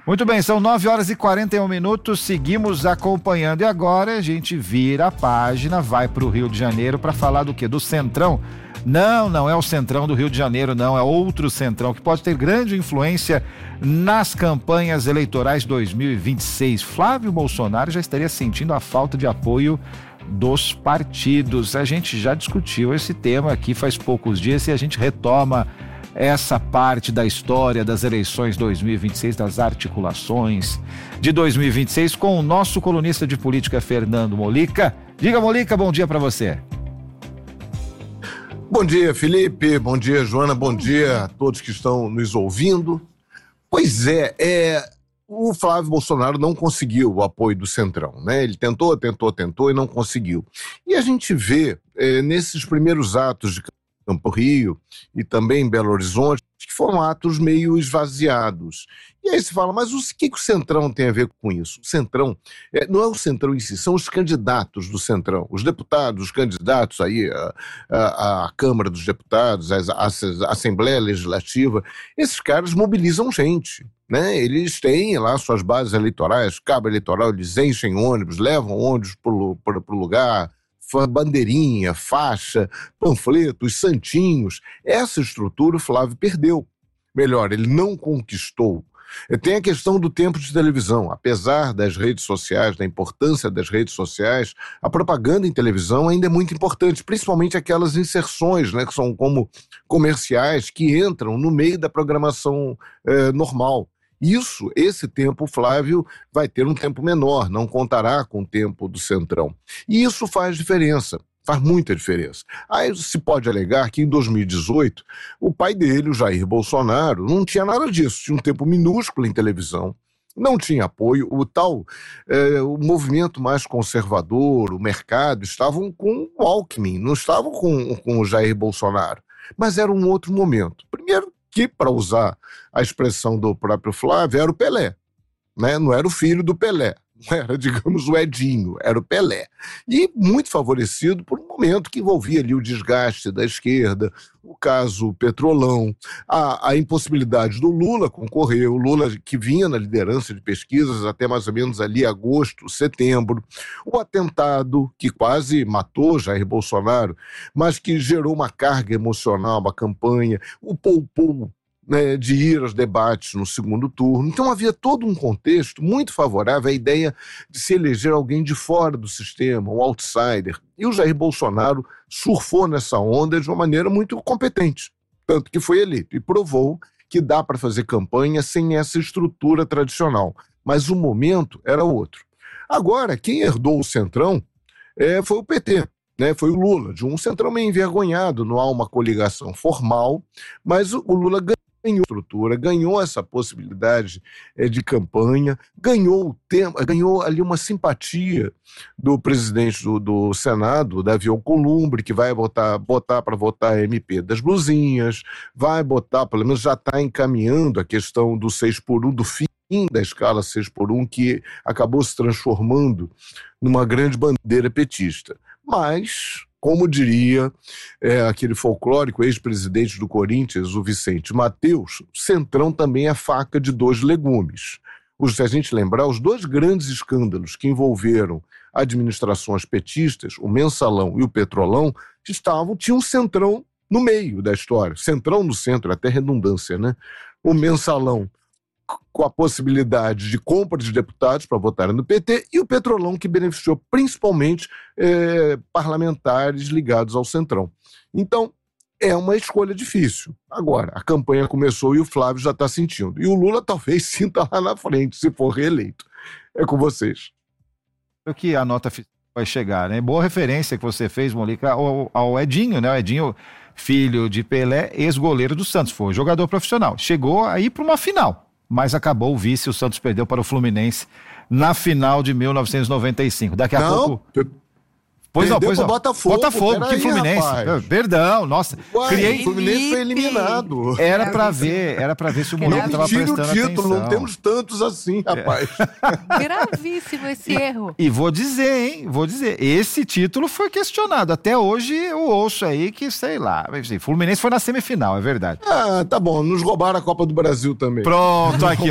Muito bem, são 9h41, seguimos acompanhando e agora a gente vira a página, vai para o Rio de Janeiro para falar do quê? Do Centrão. Não é o Centrão do Rio de Janeiro, não, é outro Centrão que pode ter grande influência nas campanhas eleitorais 2026. Flávio Bolsonaro já estaria sentindo a falta de apoio dos partidos. A gente já discutiu esse tema aqui faz poucos dias e a gente retoma essa parte da história das eleições 2026, das articulações de 2026 com o nosso colunista de política, Fernando Molica. Diga, Molica, bom dia para você. Bom dia, Felipe, bom dia, Joana, bom dia a todos que estão nos ouvindo. Pois o Flávio Bolsonaro não conseguiu o apoio do Centrão, né? Ele tentou e não conseguiu. E a gente vê nesses primeiros atos de Campo Rio e também em Belo Horizonte, que foram atos meio esvaziados. E aí se fala, mas o que o Centrão tem a ver com isso? O Centrão, não é o Centrão em si, são os candidatos do Centrão, os deputados, os candidatos aí à Câmara dos Deputados, à Assembleia Legislativa, esses caras mobilizam gente, né? Eles têm lá suas bases eleitorais, cabo eleitoral, eles enchem ônibus, levam ônibus para o lugar, bandeirinha, faixa, panfletos, santinhos. Essa estrutura o Flávio perdeu. Melhor, ele não conquistou. Tem a questão do tempo de televisão. Apesar das redes sociais, da importância das redes sociais, a propaganda em televisão ainda é muito importante, principalmente aquelas inserções, né, que são como comerciais que entram no meio da programação normal. Esse tempo o Flávio vai ter um tempo menor, não contará com o tempo do Centrão. E isso faz diferença, faz muita diferença. Aí se pode alegar que em 2018, o pai dele, o Jair Bolsonaro, não tinha nada disso, tinha um tempo minúsculo em televisão, não tinha apoio, o movimento mais conservador, o mercado, estavam com o Alckmin, não estavam com o Jair Bolsonaro. Mas era um outro momento. Primeiro, que, para usar a expressão do próprio Flávio, era o Pelé, né? Não era o filho do Pelé, não era, digamos, o Edinho, era o Pelé. E muito favorecido por um momento que envolvia ali o desgaste da esquerda, o caso Petrolão, a impossibilidade do Lula concorrer, o Lula que vinha na liderança de pesquisas até mais ou menos ali agosto, setembro, o atentado que quase matou Jair Bolsonaro, mas que gerou uma carga emocional, uma campanha, o poupou, né, de ir aos debates no segundo turno. Então havia todo um contexto muito favorável à ideia de se eleger alguém de fora do sistema, um outsider. E o Jair Bolsonaro surfou nessa onda de uma maneira muito competente, tanto que foi eleito e provou que dá para fazer campanha sem essa estrutura tradicional. Mas o momento era outro. Agora, quem herdou o Centrão foi o PT. Né, foi o Lula, de um Centrão meio envergonhado, não há uma coligação formal, mas o Lula ganhou estrutura, ganhou essa possibilidade de campanha, ganhou ali uma simpatia do presidente do Senado, Davi Alcolumbre, que vai botar para votar a MP das blusinhas, vai botar, pelo menos já está encaminhando a questão do 6x1, do fim da escala 6x1, que acabou se transformando numa grande bandeira petista. Mas, como diria aquele folclórico ex-presidente do Corinthians, o Vicente Mateus, Centrão também é faca de dois legumes. Se a gente lembrar, os dois grandes escândalos que envolveram administrações petistas, o Mensalão e o Petrolão, tinham um Centrão no meio da história. Centrão no centro, até redundância, né? O Mensalão com a possibilidade de compra de deputados para votarem no PT, e o Petrolão, que beneficiou principalmente parlamentares ligados ao Centrão. Então, é uma escolha difícil. Agora, a campanha começou e o Flávio já está sentindo. E o Lula talvez sinta lá na frente, se for reeleito. É com vocês. Que a nota vai chegar, né? Boa referência que você fez, Molica, ao Edinho, né? O Edinho, filho de Pelé, ex-goleiro do Santos, foi jogador profissional. Chegou aí para uma final, mas acabou o vice, o Santos perdeu para o Fluminense na final de 1995. Daqui a pouco... Pois não. Botafogo, que Fluminense. Perdão, nossa. O Fluminense foi eliminado. Era pra ver se o Molica estava prestando atenção. Título, não temos tantos assim, rapaz. Gravíssimo esse erro. E vou dizer, esse título foi questionado. Até hoje eu ouço aí que, sei lá, Fluminense foi na semifinal, é verdade. Ah, tá bom, nos roubaram a Copa do Brasil também. Pronto, aqui.